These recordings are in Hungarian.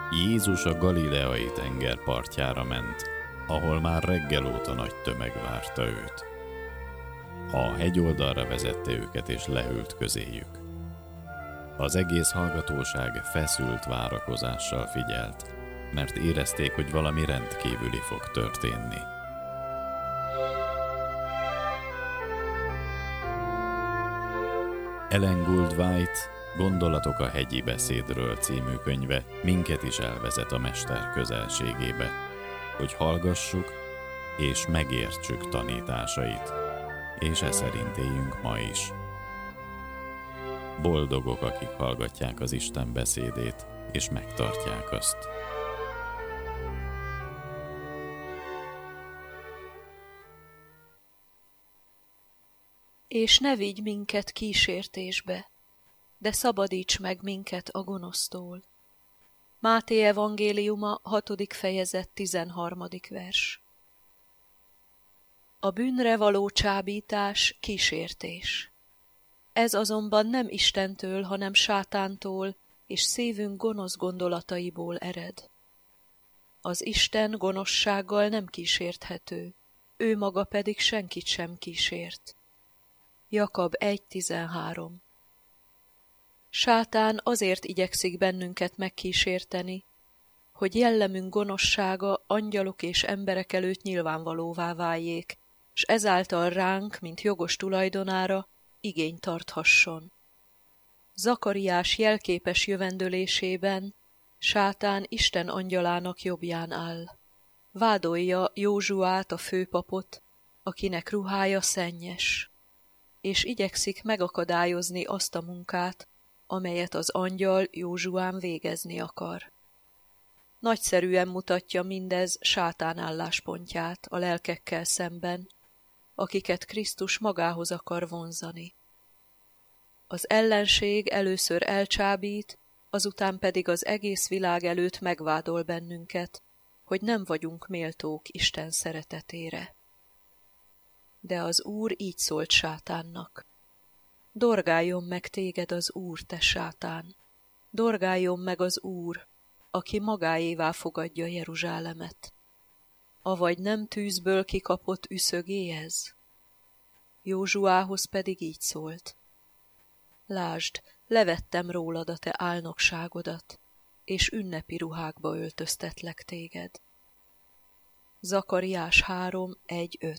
Jézus a galileai tenger partjára ment, ahol már reggel óta nagy tömeg várta őt. A hegyoldalra vezette őket és leült közéjük. Az egész hallgatóság feszült várakozással figyelt, mert érezték, hogy valami rendkívüli fog történni. Ellen Goldwhite Gondolatok a hegyi beszédről című könyve minket is elvezet a mester közelségébe, hogy hallgassuk és megértsük tanításait, és e szerint éljünk ma is. Boldogok, akik hallgatják az Isten beszédét, és megtartják azt. És ne vigy minket kísértésbe, de szabadíts meg minket a gonosztól. Máté evangéliuma 6. fejezet 13. vers. A bűnre való csábítás kísértés. Ez azonban nem Istentől, hanem sátántól és szívünk gonosz gondolataiból ered. Az Isten gonoszsággal nem kísérthető, ő maga pedig senkit sem kísért. Jakab 1.13. Sátán azért igyekszik bennünket megkísérteni, hogy jellemünk gonoszsága angyalok és emberek előtt nyilvánvalóvá váljék, s ezáltal ránk, mint jogos tulajdonára, igényt tarthasson. Zakariás jelképes jövendölésében sátán Isten angyalának jobbján áll. Vádolja Józsuát, a főpapot, akinek ruhája szennyes, és igyekszik megakadályozni azt a munkát, amelyet az angyal Józsuán végezni akar. Nagyszerűen mutatja mindez sátán álláspontját a lelkekkel szemben, akiket Krisztus magához akar vonzani. Az ellenség először elcsábít, azután pedig az egész világ előtt megvádol bennünket, hogy nem vagyunk méltók Isten szeretetére. De az Úr így szólt sátánnak: dorgáljon meg téged az Úr, te sátán! Dorgáljon meg az Úr, aki magáévá fogadja Jeruzsálemet. Avagy nem tűzből kikapott üszögé ez? Józsuához pedig így szólt: lásd, levettem rólad a te álnokságodat, és ünnepi ruhákba öltöztetlek téged. Zakariás 3.1.5.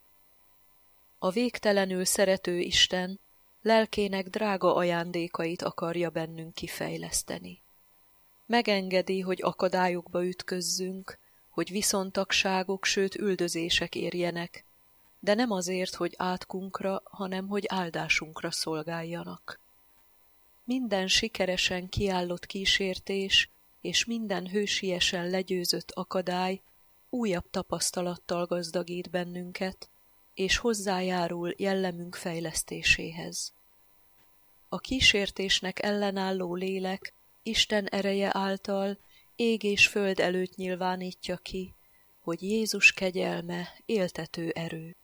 A végtelenül szerető Isten lelkének drága ajándékait akarja bennünk kifejleszteni. Megengedi, hogy akadályokba ütközzünk, hogy viszontagságok, sőt üldözések érjenek, de nem azért, hogy átkunkra, hanem hogy áldásunkra szolgáljanak. Minden sikeresen kiállott kísértés és minden hősiesen legyőzött akadály újabb tapasztalattal gazdagít bennünket, és hozzájárul jellemünk fejlesztéséhez. A kísértésnek ellenálló lélek Isten ereje által ég és föld előtt nyilvánítja ki, hogy Jézus kegyelme éltető erő.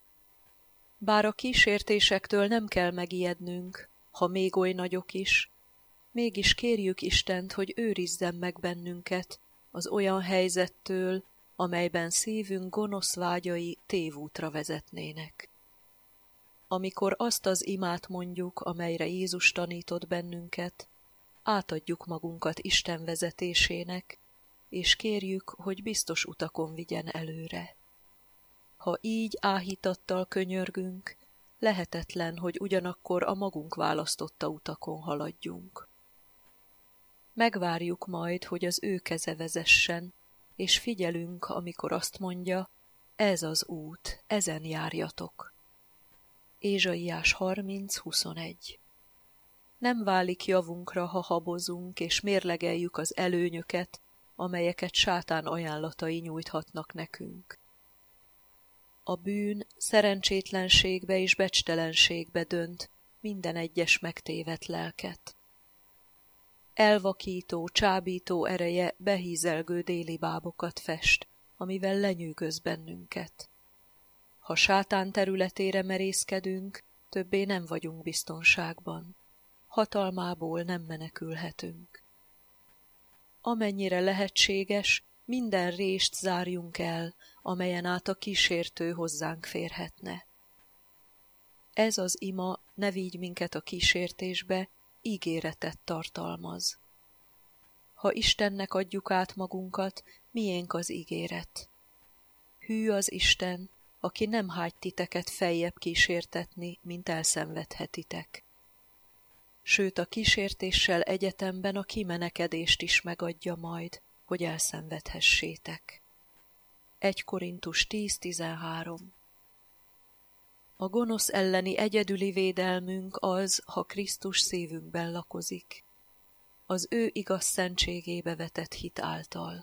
Bár a kísértésektől nem kell megijednünk, ha még oly nagyok is, mégis kérjük Istent, hogy őrizzen meg bennünket az olyan helyzettől, amelyben szívünk gonosz vágyai tévútra vezetnének. Amikor azt az imát mondjuk, amelyre Jézus tanított bennünket, átadjuk magunkat Isten vezetésének, és kérjük, hogy biztos utakon vigyen előre. Ha így áhítattal könyörgünk, lehetetlen, hogy ugyanakkor a magunk választotta utakon haladjunk. Megvárjuk majd, hogy az ő keze vezessen, és figyelünk, amikor azt mondja: ez az út, ezen járjatok. Ézsaiás 30.21. Nem válik javunkra, ha habozunk, és mérlegeljük az előnyöket, amelyeket sátán ajánlatai nyújthatnak nekünk. A bűn szerencsétlenségbe és becstelenségbe dönt minden egyes megtévedt lelket. Elvakító, csábító ereje behízelgő déli bábokat fest, amivel lenyűgöz bennünket. Ha sátán területére merészkedünk, többé nem vagyunk biztonságban. Hatalmából nem menekülhetünk. amennyire lehetséges, minden rést zárjunk el, amelyen át a kísértő hozzánk férhetne. Ez az ima, ne vigy minket a kísértésbe, ígéretet tartalmaz. Ha Istennek adjuk át magunkat, miénk az ígéret. Hű az Isten, aki nem hagy titeket feljebb kísértetni, mint elszenvedhetitek. Sőt, a kísértéssel egyetemben a kimenekedést is megadja majd, hogy elszenvedhessétek. 1 Korintus 10:13. A gonosz elleni egyedüli védelmünk az, ha Krisztus szívünkben lakozik, az ő igaz szentségébe vetett hit által.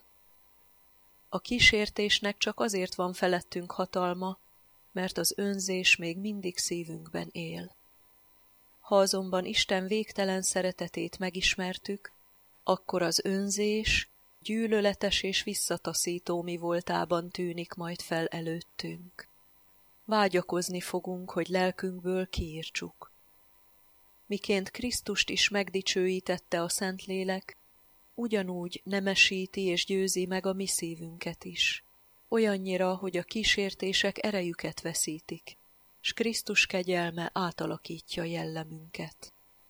A kísértésnek csak azért van felettünk hatalma, mert az önzés még mindig szívünkben él. Ha azonban Isten végtelen szeretetét megismertük, akkor az önzés gyűlöletes és visszataszító mi voltában tűnik majd fel előttünk. Vágyakozni fogunk, hogy lelkünkből kiírtsuk. Miként Krisztust is megdicsőítette a Szentlélek, ugyanúgy nemesíti és győzi meg a mi szívünket is, olyannyira, hogy a kísértések erejüket veszítik, s Krisztus kegyelme átalakítja jellemünket.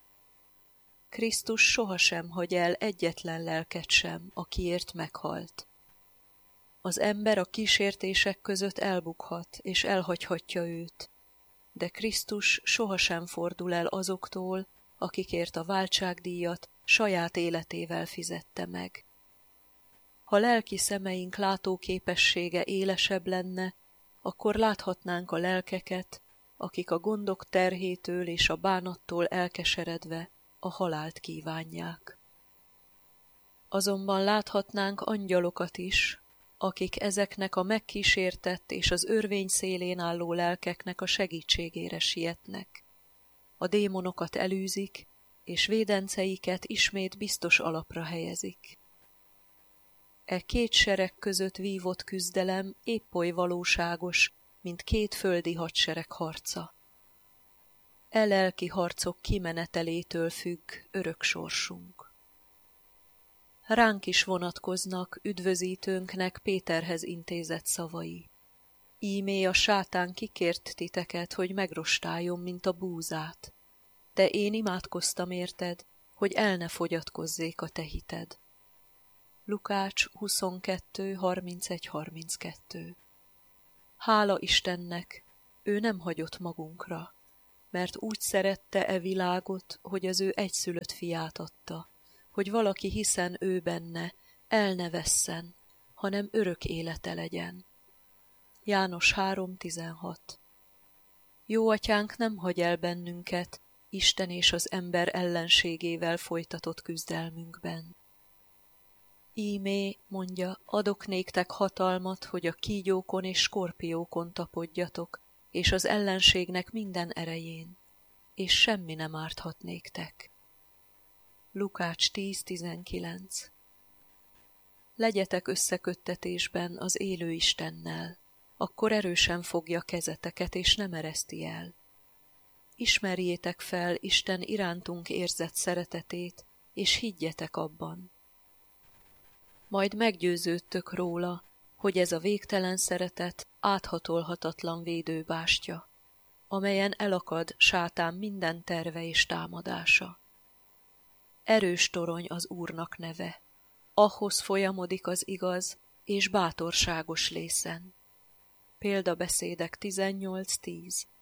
Krisztus sohasem hagy el egyetlen lelket sem, akiért meghalt. Az ember a kísértések között elbukhat és elhagyhatja őt, de Krisztus sohasem fordul el azoktól, akikért a váltságdíjat saját életével fizette meg. Ha lelki szemeink látóképessége élesebb lenne, akkor láthatnánk a lelkeket, akik a gondok terhétől és a bánattól elkeseredve a halált kívánják. Azonban láthatnánk angyalokat is, akik ezeknek a megkísértett és az örvény szélén álló lelkeknek a segítségére sietnek. A démonokat elűzik, és védenceiket ismét biztos alapra helyezik. E két sereg között vívott küzdelem épp oly valóságos, mint két földi hadsereg harca. E lelki harcok kimenetelétől függ örök sorsunk. Ránk is vonatkoznak üdvözítőnknek Péterhez intézett szavai. Íme a sátán kikért titeket, hogy megrostáljon, mint a búzát. De én imádkoztam érted, hogy el ne fogyatkozzék a te hited. Lukács 22:31-32. Hála Istennek, ő nem hagyott magunkra, mert úgy szerette e világot, hogy az ő egyszülött fiát adta, hogy valaki hiszen ő benne, el ne vesszen, hanem örök élete legyen. János 3:16. Jó atyánk nem hagy el bennünket Isten és az ember ellenségével folytatott küzdelmünkben. Ímé, mondja, adok néktek hatalmat, hogy a kígyókon és skorpiókon tapodjatok, és az ellenségnek minden erején, és semmi nem árthat néktek. Lukács 10:19. Legyetek összeköttetésben az élő Istennel, akkor erősen fogja kezeteket, és nem ereszti el. Ismerjétek fel Isten irántunk érzett szeretetét, és higgyetek abban. Majd meggyőződtök róla, hogy ez a végtelen szeretet áthatolhatatlan védőbástya, amelyen elakad sátán minden terve és támadása. Erős torony az Úrnak neve, ahhoz folyamodik az igaz és bátorságos lészen. Példabeszédek 18:10.